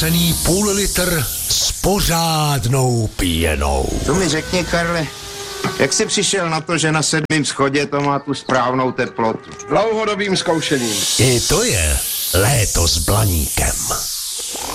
Cený půl litr s pořádnou pěnou. To mi řekni, Karle, jak jsi přišel na to, že na 7. schodě to má tu správnou teplotu? Dlouhodobým zkoušením. I to je léto s Blaníkem.